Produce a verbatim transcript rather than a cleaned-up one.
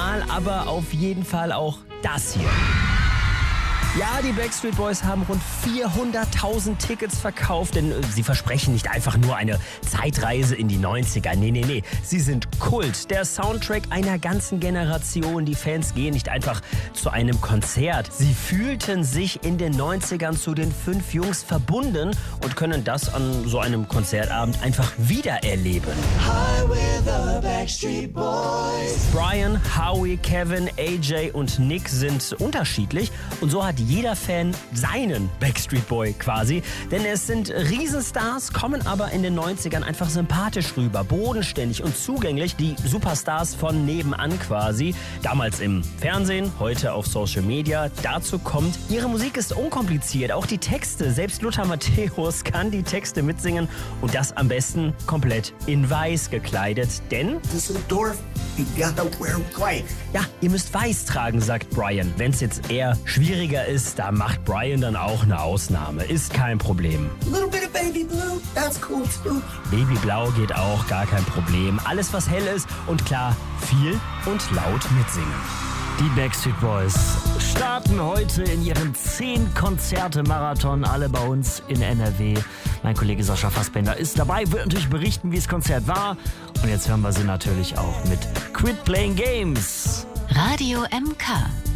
Mal, aber auf jeden Fall auch das hier. Ja, die Backstreet Boys haben rund vierhunderttausend Tickets verkauft, denn sie versprechen nicht einfach nur eine Zeitreise in die neunziger. Nee, nee, nee, sie sind Kult. Der Soundtrack einer ganzen Generation. Die Fans gehen nicht einfach zu einem Konzert. Sie fühlten sich in den neunzigern zu den fünf Jungs verbunden und können das an so einem Konzertabend einfach wiedererleben. Hi, we're the Backstreet Boys. Brian, Howie, Kevin, A J und Nick sind unterschiedlich und so hat jeder Fan seinen Backstreet Boy quasi. Denn es sind Riesenstars, kommen aber in den neunzigern einfach sympathisch rüber, bodenständig und zugänglich. Die Superstars von nebenan quasi. Damals im Fernsehen, heute auf Social Media. Dazu kommt, ihre Musik ist unkompliziert, auch die Texte. Selbst Lothar Matthäus kann die Texte mitsingen und das am besten komplett in weiß gekleidet. Denn Düsseldorf, you gotta wear white. Ja, ihr müsst weiß tragen, sagt Brian. Wenn es jetzt eher schwieriger ist, da macht Brian dann auch eine Ausnahme. Ist kein Problem. Little bit of baby blue, that's cool too. Babyblau geht auch, gar kein Problem. Alles, was hell ist und klar, viel und laut mitsingen. Die Backstreet Boys starten heute in ihren zehn Konzerte-Marathon, alle bei uns in N R W. Mein Kollege Sascha Fassbender ist dabei, wird natürlich berichten, wie das Konzert war. Und jetzt hören wir sie natürlich auch mit Quit Playing Games. Radio M K.